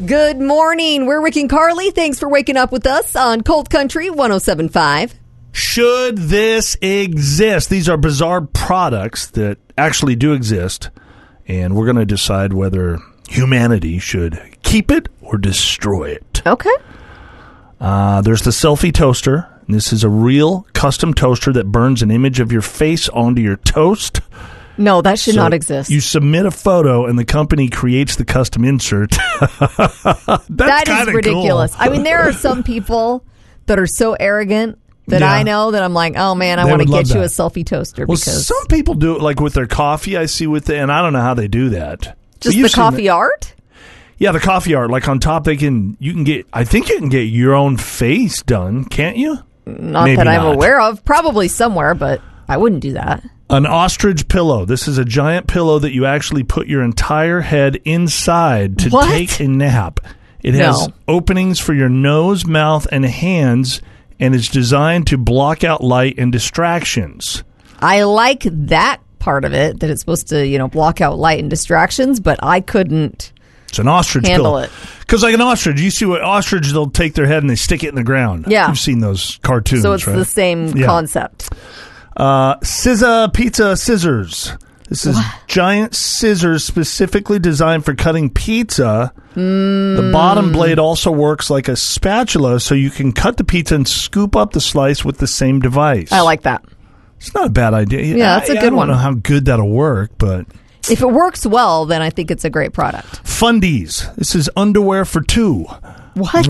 Good morning. We're Rick and Carly. Thanks for waking up with us on Cold Country 107.5. Should this exist? These are bizarre products that actually do exist, and we're going to decide whether humanity should keep it or destroy it. Okay. There's the selfie toaster. This is a real custom toaster that burns an image of your face onto your toast. No, that should not exist. You submit a photo, and the company creates the custom insert. That is ridiculous. Cool. I mean, there are some people that are so arrogant that I know that I'm like, oh, man, I want to get you a selfie toaster. Well, because some people do it like with their coffee, I see and I don't know how they do that. Just the coffee art? Yeah, the coffee art. Like on top, I think you can get your own face done, can't you? Maybe that I'm aware of. Probably somewhere, but I wouldn't do that. An ostrich pillow. This is a giant pillow that you actually put your entire head inside to take a nap. It has openings for your nose, mouth, and hands, and it's designed to block out light and distractions. I like that part of it, that it's supposed to, block out light and distractions, but I couldn't. It's an ostrich handle pillow. Because like an ostrich, you see what ostriches, they'll take their head and they stick it in the ground. Yeah. You've seen those cartoons, so it's right? the same concept. Scissor Pizza Scissors. This is giant scissors specifically designed for cutting pizza. The bottom blade also works like a spatula, so you can cut the pizza and scoop up the slice with the same device. I like that. It's not a bad idea. Yeah, that's a good one. I don't know how good that'll work, but if it works well, then I think it's a great product. Fundies. This is underwear for two. What?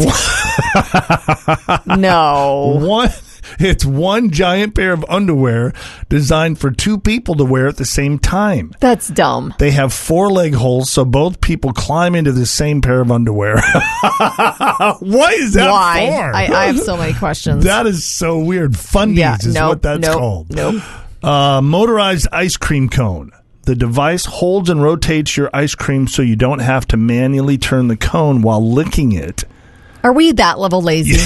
No. It's one giant pair of underwear designed for two people to wear at the same time. That's dumb. They have 4 leg holes, so both people climb into the same pair of underwear. What is that for? I have so many questions. That is so weird. Fundies is what that's called. Nope. Motorized ice cream cone. The device holds and rotates your ice cream so you don't have to manually turn the cone while licking it. Are we that level lazy?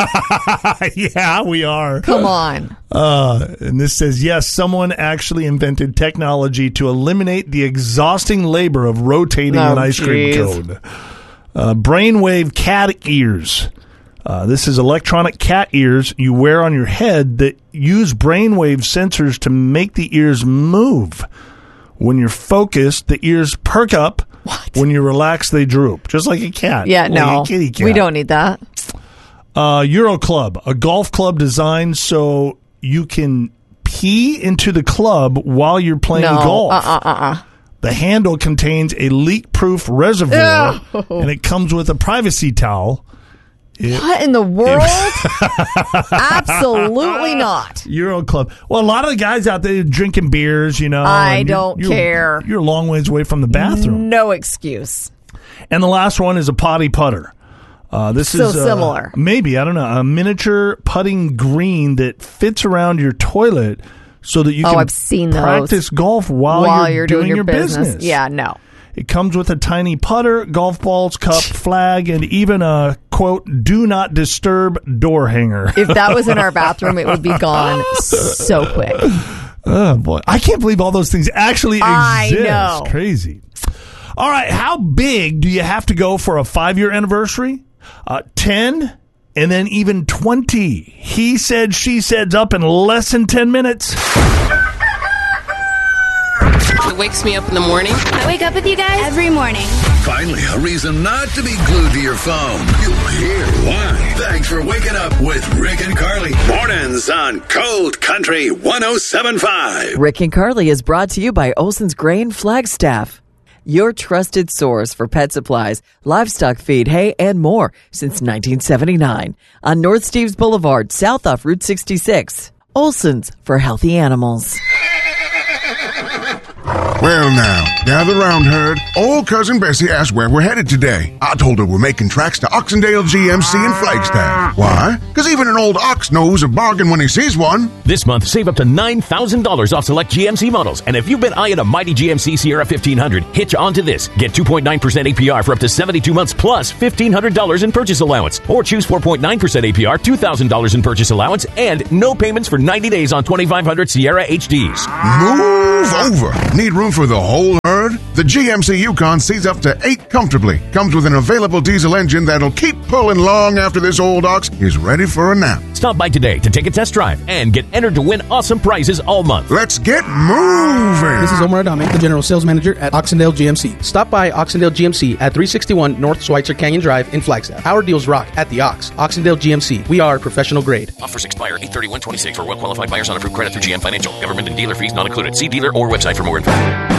Yeah, we are. Come on. And this says, yes, someone actually invented technology to eliminate the exhausting labor of rotating an ice cream cone. Brainwave cat ears. This is electronic cat ears you wear on your head that use brainwave sensors to make the ears move. When you're focused, the ears perk up. What? When you relax, they droop, just like a cat. Yeah, like a kitty cat. We don't need that. Euro Club, a golf club designed so you can pee into the club while you're playing golf. The handle contains a leak-proof reservoir, and it comes with a privacy towel. What in the world? Absolutely not. Euro Club. Well, a lot of the guys out there drinking beers, I don't care. You're a long ways away from the bathroom. No excuse. And the last one is a potty putter. This is similar. Maybe, I don't know, a miniature putting green that fits around your toilet so that you can I've seen practice golf while you're doing your business. Yeah, no. It comes with a tiny putter, golf balls, cup, flag, and even a, quote, do not disturb door hanger. If that was in our bathroom, it would be gone so quick. Oh, boy. I can't believe all those things actually exist. I know. It's crazy. All right, how big do you have to go for a 5-year anniversary? 10, and then even 20. He said, she said's up in less than 10 minutes. It wakes me up in the morning. I wake up with you guys every morning. Finally, a reason not to be glued to your phone. You'll hear why. Thanks for waking up with Rick and Carly. Mornings on Cold Country 107.5. Rick and Carly is brought to you by Olson's Grain Flagstaff, your trusted source for pet supplies, livestock feed, hay, and more since 1979. On North Steves Boulevard, south off Route 66. Olson's for healthy animals. Well now, gather round, herd. Old Cousin Bessie asked where we're headed today. I told her we're making tracks to Oxendale GMC in Flagstaff. Why? Because even an old ox knows a bargain when he sees one. This month, save up to $9,000 off select GMC models. And if you've been eyeing a mighty GMC Sierra 1500, hitch on to this. Get 2.9% APR for up to 72 months plus $1,500 in purchase allowance. Or choose 4.9% APR, $2,000 in purchase allowance, and no payments for 90 days on 2500 Sierra HDs. Move over. Need room for the whole herd? heard? The GMC Yukon sees up to 8 comfortably. Comes with an available diesel engine that'll keep pulling long after this old ox is ready for a nap. Stop by today to take a test drive and get entered to win awesome prizes all month. Let's get moving! This is Omar Adame, the General Sales Manager at Oxendale GMC. Stop by Oxendale GMC at 361 North Schweitzer Canyon Drive in Flagstaff. Our deals rock at the Ox. Oxendale GMC. We are professional grade. Offers expire 8/31/26 for well-qualified buyers on approved credit through GM Financial. Government and dealer fees not included. See dealer or website for more information.